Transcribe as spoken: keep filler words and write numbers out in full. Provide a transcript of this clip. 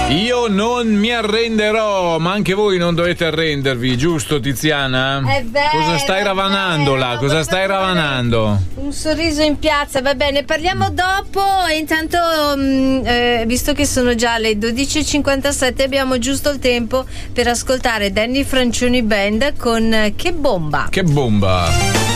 Io non mi arrenderò, ma anche voi non dovete arrendervi, giusto Tiziana? È vero. Cosa stai ravanando là? Cosa stai ravanando? Un sorriso in piazza, va bene, parliamo dopo. E intanto, mh, eh, visto che sono già le dodici e cinquantasette, abbiamo giusto il tempo per ascoltare Danny Francioni Band con Che bomba. Che bomba.